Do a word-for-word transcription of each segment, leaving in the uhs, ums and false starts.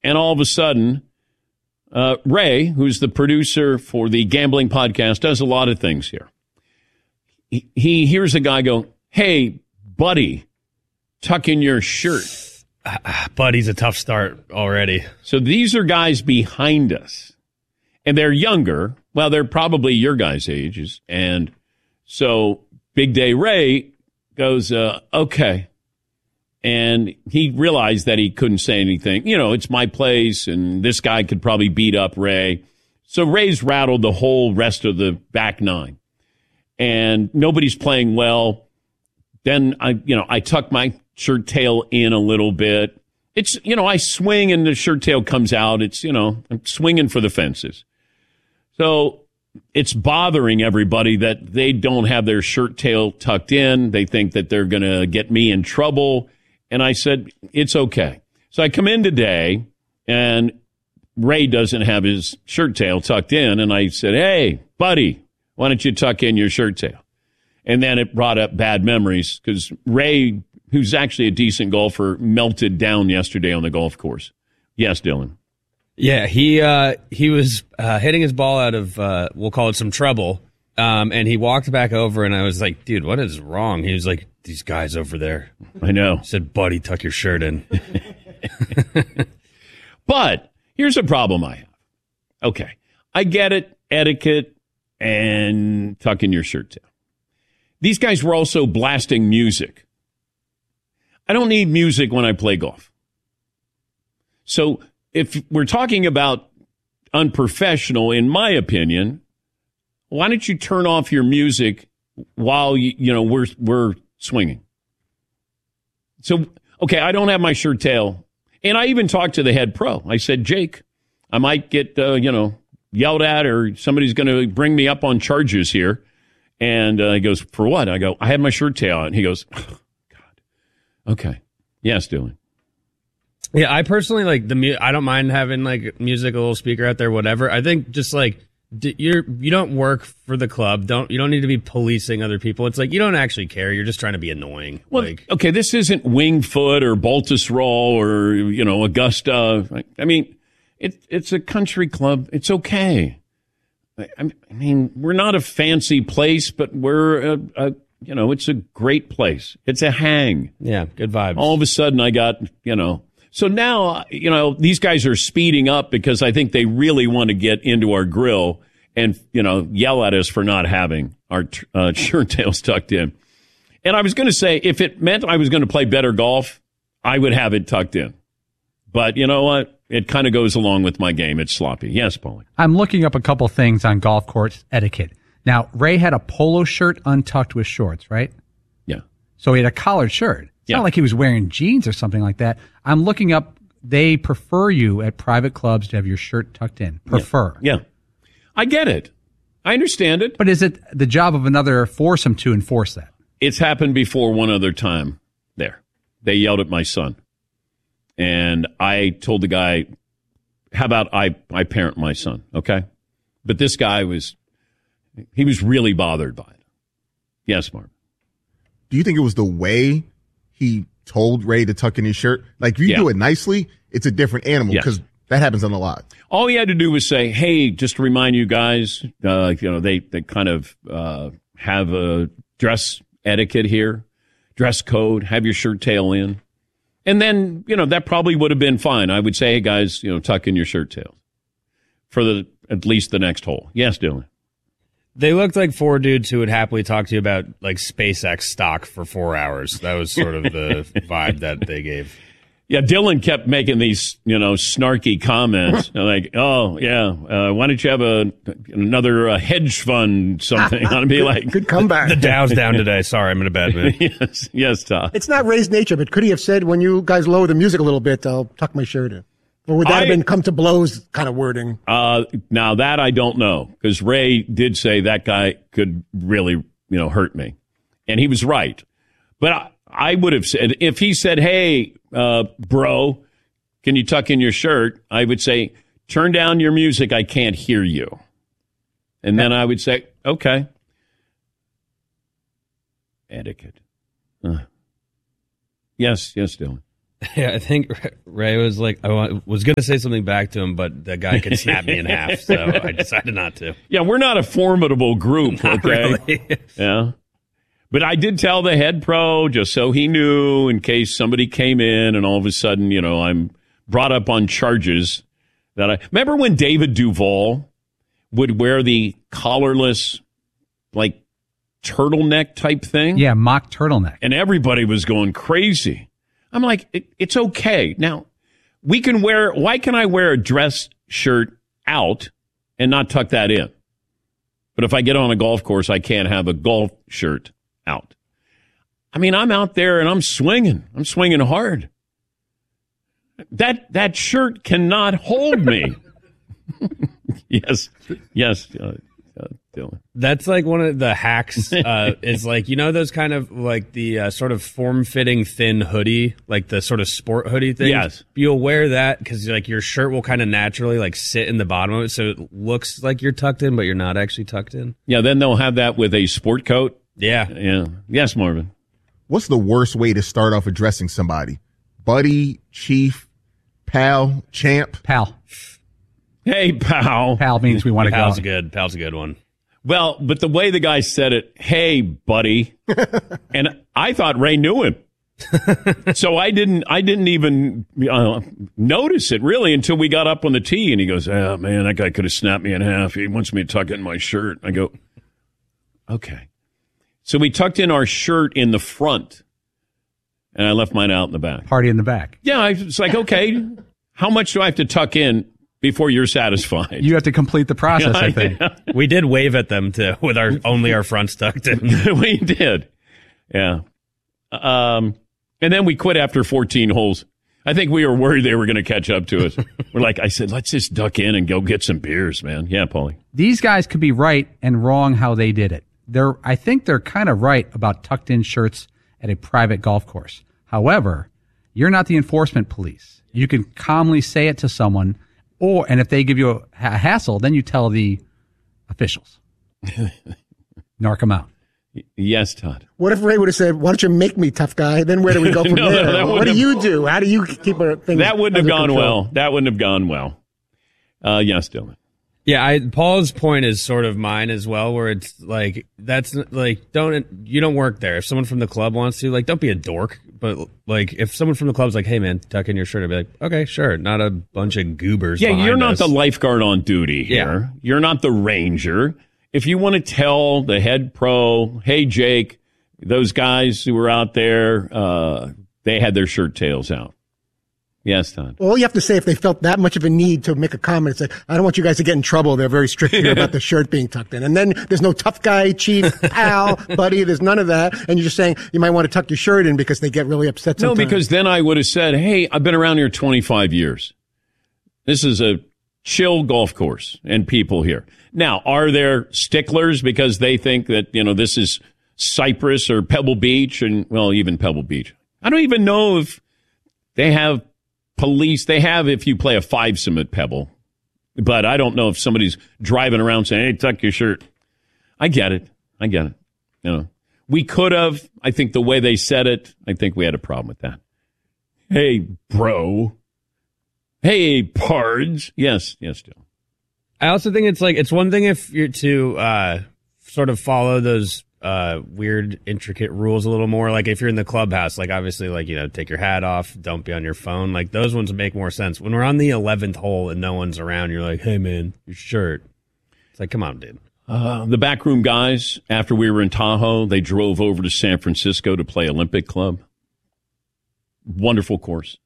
And all of a sudden, uh, Ray, who's the producer for the gambling podcast, does a lot of things here. He, he hears a guy go, "Hey, buddy, tuck in your shirt." Uh, buddy's a tough start already. So these are guys behind us, and they're younger. Well, they're probably your guys' ages. And so Big Day Ray goes, uh, okay. And he realized that he couldn't say anything. You know, it's my place, and this guy could probably beat up Ray. So Ray's rattled the whole rest of the back nine. And nobody's playing well. Then I, you know, I tuck my shirt tail in a little bit. It's, you know, I swing and the shirt tail comes out. It's, you know, I'm swinging for the fences. So it's bothering everybody that they don't have their shirt tail tucked in. They think that they're going to get me in trouble. And I said, it's okay. So I come in today and Ray doesn't have his shirt tail tucked in. And I said, "Hey, buddy, why don't you tuck in your shirt tail?" And then it brought up bad memories because Ray, who's actually a decent golfer, melted down yesterday on the golf course. Yes, Dylan. Yeah, he uh, he was uh, hitting his ball out of, uh, we'll call it some trouble, um, and he walked back over, and I was like, "Dude, what is wrong?" He was like, "These guys over there." I know. I said, "Buddy, tuck your shirt in." But here's a problem I have. Okay, I get it, etiquette, and tucking your shirt tail. These guys were also blasting music. I don't need music when I play golf. So if we're talking about unprofessional, in my opinion, why don't you turn off your music while you, you know we're we're swinging? So okay, I don't have my shirt tail, and I even talked to the head pro. I said, "Jake, I might get uh, you know yelled at, or somebody's going to bring me up on charges here." And uh, he goes, "For what?" I go, "I had my shirt tail on." He goes, "Oh, God, okay, yes, Dylan." Yeah, I personally like the mu- I don't mind having like music, a little speaker out there, whatever. I think just like d- you're you don't work for the club. Don't you don't need to be policing other people. It's like you don't actually care. You're just trying to be annoying. Well, like, okay, this isn't Wingfoot or Baltusrol or you know Augusta. I mean, it it's a country club. It's okay. I, I mean, we're not a fancy place, but we're a, a you know it's a great place. It's a hang. Yeah, good vibes. All of a sudden, I got you know. So now, you know, these guys are speeding up because I think they really want to get into our grill and, you know, yell at us for not having our uh, shirt tails tucked in. And I was going to say, if it meant I was going to play better golf, I would have it tucked in. But you know what? It kind of goes along with my game. It's sloppy. Yes, Paulie. I'm looking up a couple things on golf course etiquette. Now, Ray had a polo shirt untucked with shorts, right? Yeah. So he had a collared shirt. It's Yeah. not like he was wearing jeans or something like that. I'm looking up, they prefer you at private clubs to have your shirt tucked in. Prefer. Yeah. I get it. I understand it. But is it the job of another foursome to enforce that? It's happened before one other time there. They yelled at my son. And I told the guy, how about I, I parent my son, okay? But this guy was, he was really bothered by it. Yes, Mark. Do you think it was the way he told Ray to tuck in his shirt? Like, if you Yeah. do it nicely, it's a different animal Yes. because that happens on a lot. All he had to do was say, hey, just to remind you guys, uh, you know, they, they kind of uh, have a dress etiquette here, dress code, have your shirt tail in. And then, you know, that probably would have been fine. I would say, hey, guys, you know, tuck in your shirt tails for the at least the next hole. Yes, Dylan. they looked like four dudes who would happily talk to you about like SpaceX stock for four hours. That was sort of the vibe that they gave. Yeah, Dylan kept making these, you know, snarky comments like, "Oh, yeah, uh, why don't you have a another uh, hedge fund something?" I'd be like, Good comeback. The Dow's down today. Sorry, I'm in a bad mood. yes, yes, Todd. It's not Ray's nature, but could he have said, when you guys lower the music a little bit, I'll tuck my shirt in? Or would that I- have been come to blows kind of wording? Uh, now that I don't know, because Ray did say that guy could really, you know, hurt me, and he was right. But I, I would have said, if he said, "Hey, uh, bro, can you tuck in your shirt?" I would say, "Turn down your music. I can't hear you." And then I would say, "Okay." Etiquette. Uh, yes, yes, Dylan. Yeah, I think Ray was like, I was going to say something back to him, but the guy could snap me in half, so I decided not to. Yeah, we're not a formidable group, Not okay? really. Yeah. But I did tell the head pro just so he knew in case somebody came in and all of a sudden, you know, I'm brought up on charges that I remember when David Duvall would wear the collarless, like, turtleneck type thing. Yeah, mock turtleneck. And everybody was going crazy. I'm like, it, it's okay. Now, we can wear, why can I wear a dress shirt out and not tuck that in? But if I get on a golf course, I can't have a golf shirt out. I mean, I'm out there and I'm swinging. I'm swinging hard. That that shirt cannot hold me. yes, yes, uh, uh, Dylan. That's like one of the hacks. Uh, is like, you know, those kind of like the uh, sort of form-fitting thin hoodie, like the sort of sport hoodie thing. Yes. You'll wear that because like your shirt will kind of naturally like sit in the bottom of it, so it looks like you're tucked in, but you're not actually tucked in. Yeah, then they'll have that with a sport coat. Yeah. Yeah. Yes, Marvin. What's the worst way to start off addressing somebody? Buddy, chief, pal, champ? Pal. Hey, pal. Pal means we want to go. Pal's a good. Pal's a good one. Well, but the way the guy said it, hey, buddy, and I thought Ray knew him. So I didn't I didn't even uh, notice it really until we got up on the tee and he goes, oh, man, that guy could have snapped me in half. He wants me to tuck in my shirt. I go, okay. So we tucked in our shirt in the front and I left mine out in the back. Party in the back. Yeah, I was like, okay, how much do I have to tuck in before you're satisfied? You have to complete the process, I think. We did wave at them too, with our only our fronts tucked in. We did. Yeah. Um, and then we quit after fourteen holes. I think we were worried they were going to catch up to us. We're like, I said, let's just duck in and go get some beers, man. Yeah, Paulie. These guys could be right and wrong how they did it. They're, I think they're kind of right about tucked in shirts at a private golf course. However, you're not the enforcement police. You can calmly say it to someone, or, and if they give you a, a hassle, then you tell the officials. Narc them out. Yes, Todd. What if Ray would have said, why don't you make me tough guy? Then where do we go from No, there? that What do wouldn't you do? How do you keep a thing? That wouldn't have under gone control? well. That wouldn't have gone well. Uh, yes, Dylan. Yeah, I, Paul's point is sort of mine as well, where it's like, that's like, don't, you don't work there. If someone from the club wants to, like, don't be a dork. But, like, if someone from the club's like, hey, man, tuck in your shirt, I'd be like, okay, sure. Not a bunch of goobers. Yeah, you're not us. the lifeguard on duty here. Yeah. You're not the ranger. If you want to tell the head pro, hey, Jake, those guys who were out there, uh, they had their shirt tails out. Yes, Todd. Well, all you have to say if they felt that much of a need to make a comment, it's like, I don't want you guys to get in trouble. They're very strict here about the shirt being tucked in. And then there's no tough guy, chief, pal, buddy. There's none of that. And you're just saying you might want to tuck your shirt in because they get really upset sometimes. No, because then I would have said, hey, I've been around here twenty-five years. This is a chill golf course and people here. Now, are there sticklers because they think that, you know, this is Cypress or Pebble Beach and, well, even Pebble Beach. I don't even know if they have police. They have if you play a fivesome at Pebble. But I don't know if somebody's driving around saying, hey, tuck your shirt. I get it. I get it. You know, we could have. I think the way they said it, I think we had a problem with that. Hey, bro. Hey, pards. Yes, yes, Joe. I also think it's like, it's one thing if you're to uh, sort of follow those uh, weird, intricate rules a little more. Like if you're in the clubhouse, like obviously, like, you know, take your hat off, don't be on your phone. Like those ones make more sense. When we're on the eleventh hole and no one's around, you're like, hey, man, your shirt. It's like, come on, dude. Uh, the backroom guys, after we were in Tahoe, they drove over to San Francisco to play Olympic Club. Wonderful course.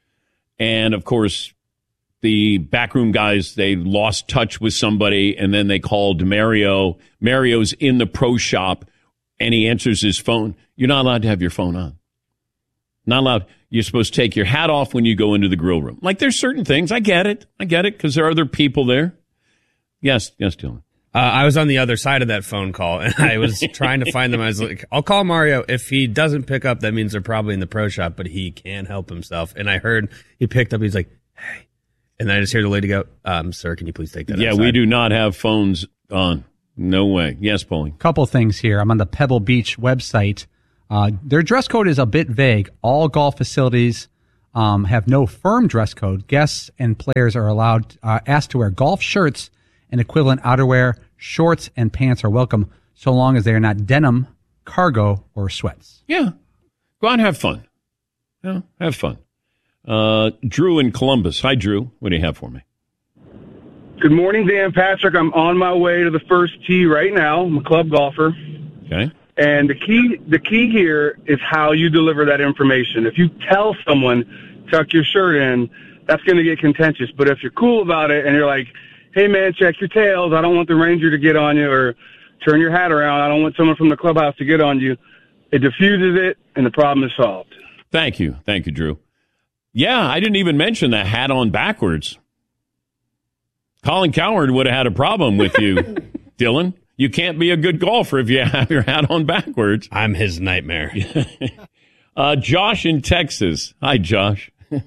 And, of course, the backroom guys, they lost touch with somebody, and then they called Mario. Mario's in the pro shop, and he answers his phone. You're not allowed to have your phone on. Not allowed. You're supposed to take your hat off when you go into the grill room. Like, there's certain things. I get it. I get it, because there are other people there. Yes, yes, Dylan. Uh, I was on the other side of that phone call, and I was trying to find them. I was like, I'll call Mario. If he doesn't pick up, that means they're probably in the pro shop, but he can't help himself. And I heard he picked up. He's like, hey. And then I just hear the lady go, um, sir, can you please take that Yeah, outside? we do not have phones on. No way. Yes, Paulie. Couple things here. I'm on the Pebble Beach website. Uh, their dress code is a bit vague. All golf facilities um, have no firm dress code. Guests and players are allowed uh, asked to wear golf shirts and equivalent outerwear. Shorts and pants are welcome, so long as they are not denim, cargo, or sweats. Yeah. Go out and have fun. Yeah, have fun. Uh, Drew in Columbus. Hi, Drew. What do you have for me? Good morning, Dan Patrick. I'm on my way to the first tee right now. I'm a club golfer. Okay. And the key the key here is how you deliver that information. If you tell someone, tuck your shirt in, that's going to get contentious. But if you're cool about it and you're like, hey, man, check your tails. I don't want the ranger to get on you, or turn your hat around. I don't want someone from the clubhouse to get on you. It diffuses it, and the problem is solved. Thank you. Thank you, Drew. Yeah, I didn't even mention the hat on backwards. Colin Cowherd would have had a problem with you, Dylan. You can't be a good golfer if you have your hat on backwards. I'm his nightmare. uh, Josh in Texas. Hi, Josh.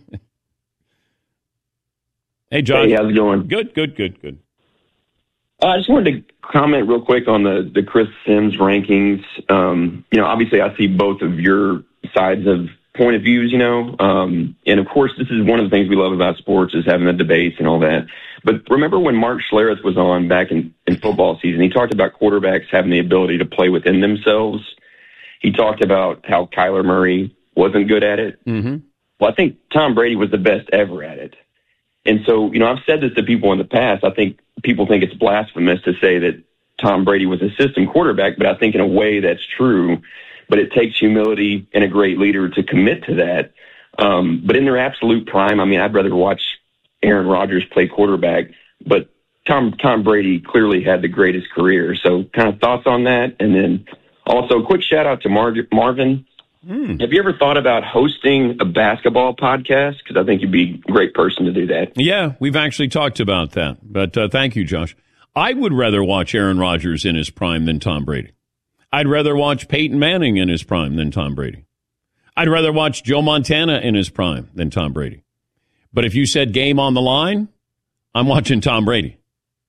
Hey, Josh. Hey, how's it going? Good, good, good, good. Uh, I just wanted to comment real quick on the, the Chris Sims rankings. Um, you know, obviously I see both of your sides of point of views, you know, um, and of course this is one of the things we love about sports is having the debates and all that. But remember when Mark Schlereth was on back in, in football season, he talked about quarterbacks having the ability to play within themselves. He talked about how Kyler Murray wasn't good at it. Mm-hmm. Well, I think Tom Brady was the best ever at it. And so, you know, I've said this to people in the past. I think people think it's blasphemous to say that Tom Brady was a system quarterback, but I think in a way that's true. But it takes humility and a great leader to commit to that. Um, but in their absolute prime, I mean, I'd rather watch Aaron Rodgers play quarterback, but Tom Tom Brady clearly had the greatest career. So kind of thoughts on that. And then also quick shout out to Mar- Marvin. Mm. Have you ever thought about hosting a basketball podcast? Because I think you'd be a great person to do that. Yeah, we've actually talked about that. But uh, thank you, Josh. I would rather watch Aaron Rodgers in his prime than Tom Brady. I'd rather watch Peyton Manning in his prime than Tom Brady. I'd rather watch Joe Montana in his prime than Tom Brady. But if you said game on the line, I'm watching Tom Brady.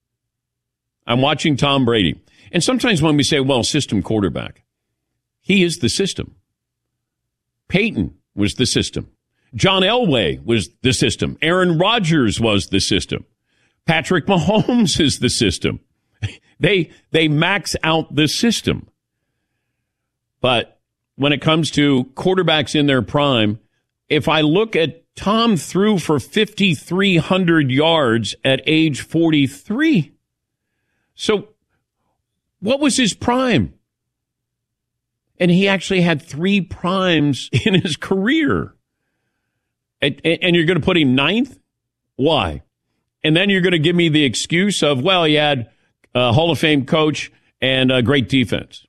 I'm watching Tom Brady. And sometimes when we say, well, system quarterback, he is the system. Peyton was the system. John Elway was the system. Aaron Rodgers was the system. Patrick Mahomes is the system. They they max out the system. But when it comes to quarterbacks in their prime, if I look at Tom threw for fifty-three hundred yards at age forty-three. So what was his prime? And he actually had three primes in his career. And, and you're going to put him ninth? Why? And then you're going to give me the excuse of, well, he had a Hall of Fame coach and a great defense.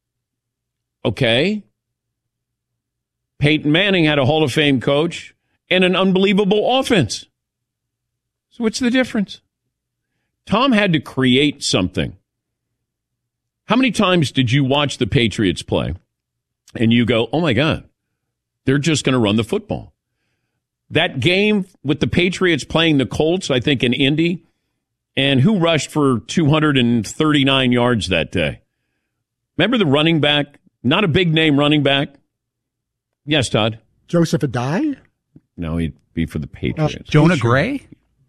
Okay. Peyton Manning had a Hall of Fame coach and an unbelievable offense. So what's the difference? Tom had to create something. How many times did you watch the Patriots play and you go, oh, my God, they're just going to run the football? That game with the Patriots playing the Colts, I think, in Indy, and who rushed for two hundred thirty-nine yards that day? Remember the running back? Not a big-name running back. Yes, Todd? Joseph Adai? No, he'd be for the Patriots. Uh, Jonah Gray?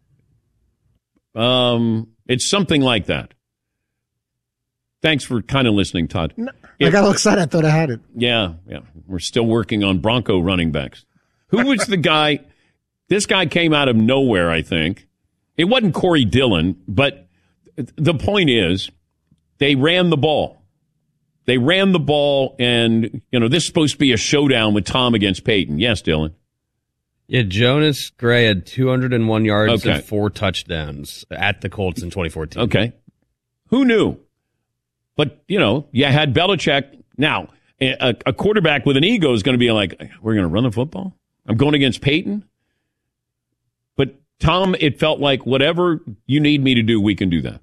Um, it's something like that. Thanks for kind of listening, Todd. No, If, I got all excited. I thought I had it. Yeah, yeah. We're still working on Bronco running backs. Who was the guy? This guy came out of nowhere, I think. It wasn't Corey Dillon, but the point is they ran the ball. They ran the ball, and, you know, this is supposed to be a showdown with Tom against Peyton. Yes, Dylan? Yeah, Jonas Gray had two hundred one yards Okay. and four touchdowns at the Colts in twenty fourteen. Okay. Who knew? But, you know, you had Belichick. Now, a, a quarterback with an ego is going to be like, we're going to run the football? I'm going against Peyton? But, Tom, it felt like whatever you need me to do, we can do that.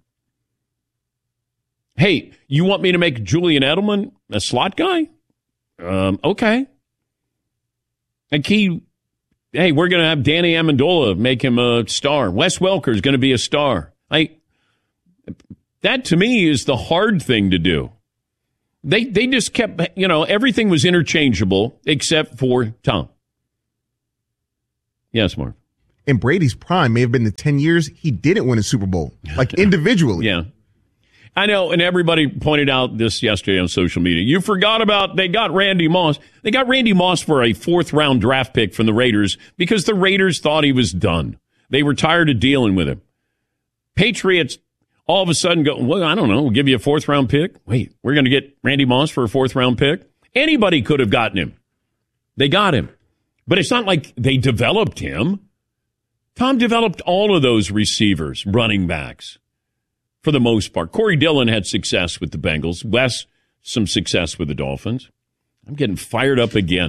Hey, you want me to make Julian Edelman a slot guy? Um, okay. And Key, hey, we're going to have Danny Amendola make him a star. Wes Welker is going to be a star. I, that, to me, is the hard thing to do. They they just kept, you know, everything was interchangeable except for Tom. Yes, Mark. In Brady's prime may have been the ten years he didn't win a Super Bowl, like individually. Yeah. I know, and everybody pointed out this yesterday on social media. You forgot about they got Randy Moss. They got Randy Moss for a fourth-round draft pick from the Raiders because the Raiders thought he was done. They were tired of dealing with him. Patriots all of a sudden go, well, I don't know, we'll give you a fourth-round pick. Wait, we're going to get Randy Moss for a fourth-round pick? Anybody could have gotten him. They got him. But it's not like they developed him. Tom developed all of those receivers, running backs. For the most part. Corey Dillon had success with the Bengals. Wes, some success with the Dolphins. I'm getting fired up again.